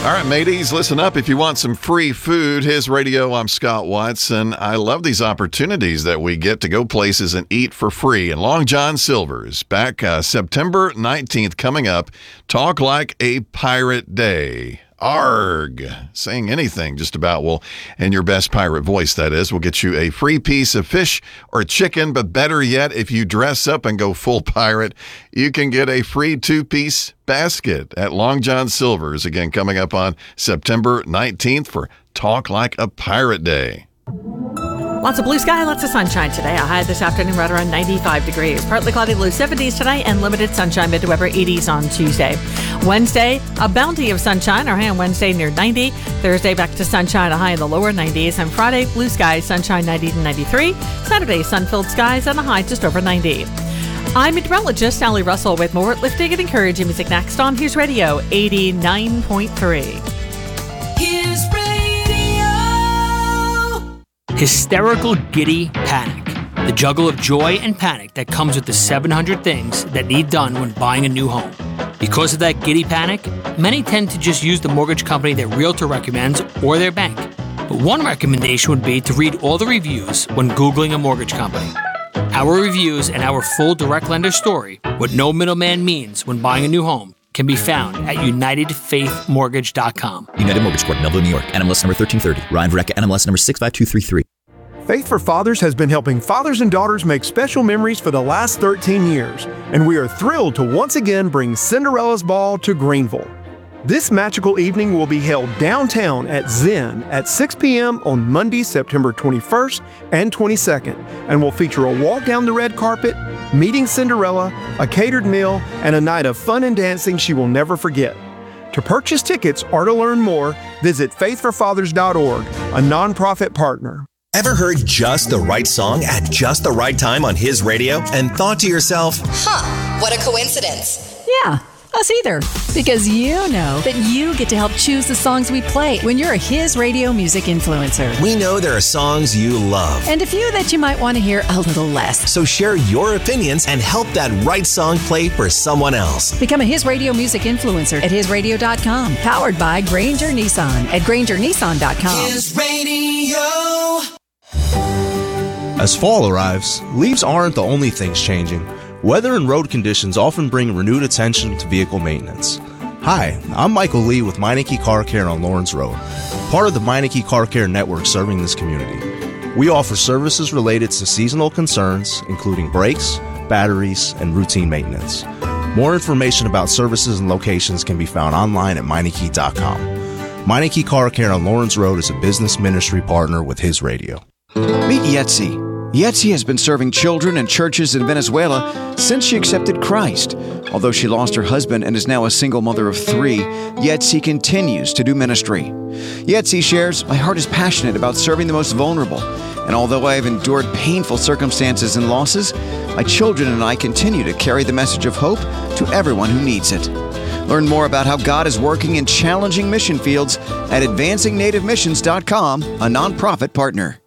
All right, mateys, listen up. If you want some free food, His Radio, I'm Scott Watson. I love these opportunities that we get to go places and eat for free. And Long John Silver's back September 19th coming up. Talk Like a Pirate Day. Arg. Saying anything just about, well, in your best pirate voice, that is, will get you a free piece of fish or chicken. But better yet, if you dress up and go full pirate, you can get a free 2-piece basket at Long John Silver's. Again, coming up on September 19th for Talk Like a Pirate Day. Lots of blue sky, lots of sunshine today. A high this afternoon right around 95 degrees. Partly cloudy, low 70s today, and limited sunshine, mid to upper 80s on Tuesday. Wednesday, a bounty of sunshine. Our high on Wednesday near 90. Thursday, back to sunshine, a high in the lower 90s. And Friday, blue skies, sunshine 90 to 93. Saturday, sun-filled skies, and a high just over 90. I'm meteorologist Sally Russell with more lifting and encouraging music next on His Radio 89.3. His Radio. Hysterical, giddy panic. The juggle of joy and panic that comes with the 700 things that need done when buying a new home. Because of that giddy panic, many tend to just use the mortgage company their realtor recommends or their bank. But one recommendation would be to read all the reviews when Googling a mortgage company. Our reviews and our full direct lender story, what no middleman means when buying a new home, can be found at UnitedFaithMortgage.com. United Mortgage Corp, Melville, New York. NMLS number 1330. Ryan Vareka, NMLS number 65233. Faith for Fathers has been helping fathers and daughters make special memories for the last 13 years, and we are thrilled to once again bring Cinderella's Ball to Greenville. This magical evening will be held downtown at Zen at 6 p.m. on Monday, September 21st and 22nd, and will feature a walk down the red carpet, meeting Cinderella, a catered meal, and a night of fun and dancing she will never forget. To purchase tickets or to learn more, visit faithforfathers.org, a nonprofit partner. Ever heard just the right song at just the right time on His Radio and thought to yourself, What a coincidence. Yeah. Us either. Because you know that you get to help choose the songs we play when you're a His Radio music influencer. we know there are songs you love. And a few that you might want to hear a little less. So share your opinions and help that right song play for someone else. Become a His Radio music influencer at hisradio.com. Powered by Granger Nissan at grangernissan.com. His Radio. As fall arrives, leaves aren't the only things changing. Weather and road conditions often bring renewed attention to vehicle maintenance. Hi, I'm Michael Lee with Meineke Car Care on Lawrence Road, part of the Meineke Car Care network serving this community. We offer services related to seasonal concerns, including brakes, batteries, and routine maintenance. More information about services and locations can be found online at Meineke.com. Meineke Car Care on Lawrence Road is a business ministry partner with His Radio. Meet Yetzi. Yetzi has been serving children and churches in Venezuela since she accepted Christ. Although she lost her husband and is now a single mother of 3, Yetzi continues to do ministry. Yetzi shares, "My heart is passionate about serving the most vulnerable, and although I have endured painful circumstances and losses, my children and I continue to carry the message of hope to everyone who needs it." Learn more about how God is working in challenging mission fields at AdvancingNativeMissions.com, a nonprofit partner.